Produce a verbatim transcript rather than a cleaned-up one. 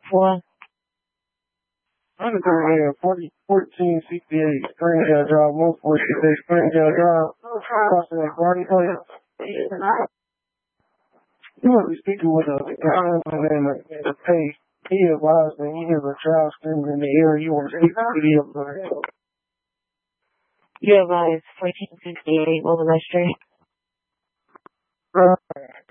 What? I'm the current forty fourteen sixty-eight Springdale Drive, most forty-six Springdale Drive, crossing that Garden Place. You must be speaking with a congressman in the, in the pay. He advised that he has a child student in the area you want to speak to the other. You advised fourteen sixty-eight, what was that street? Right.